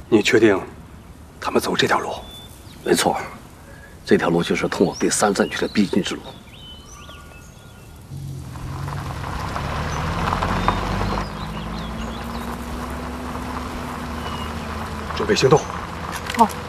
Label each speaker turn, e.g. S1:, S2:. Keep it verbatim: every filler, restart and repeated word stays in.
S1: 你确定他们走这条路？
S2: 没错，这条路就是通往第三战区的必经之路。
S1: 准备行动。
S3: 好。